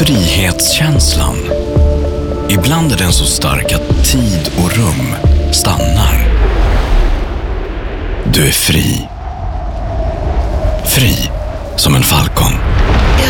Frihetskänslan. Ibland är den så stark att tid och rum stannar. Du är fri. Fri som en falkon.